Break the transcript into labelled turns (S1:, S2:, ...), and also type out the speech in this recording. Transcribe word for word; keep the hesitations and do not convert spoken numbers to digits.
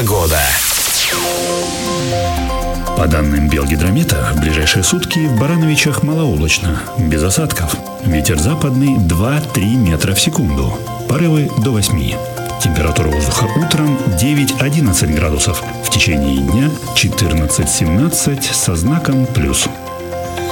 S1: Погода.
S2: По данным Белгидромета, в ближайшие сутки в Барановичах малооблачно, без осадков. Ветер западный два-три метра в секунду. Порывы до восьми. Температура воздуха утром девять-одиннадцать градусов. В течение дня четырнадцать-семнадцать со знаком плюс.